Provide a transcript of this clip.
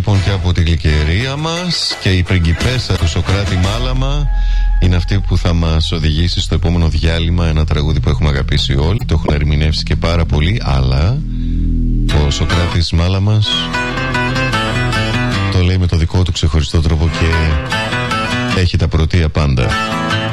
λοιπόν και από τη γλυκερία μας. Και η πριγκιπέσσα του Σοκράτη Μάλαμα είναι αυτή που θα μας οδηγήσει στο επόμενο διάλειμμα. Ένα τραγούδι που έχουμε αγαπήσει όλοι, το έχουν ερμηνεύσει και πάρα πολύ, αλλά ο Σοκράτης Μάλαμας το λέει με το δικό του ξεχωριστό τρόπο και έχει τα πρωτεία πάντα.